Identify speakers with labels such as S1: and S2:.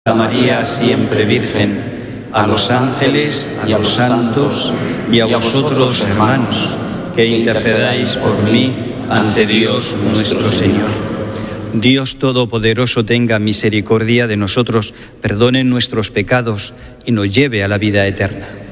S1: a María siempre Virgen, a los ángeles y a los santos, y a vosotros, hermanos, que intercedáis por mí ante Dios nuestro Señor. Dios Todopoderoso tenga misericordia de nosotros, perdone nuestros pecados y nos lleve a la vida eterna.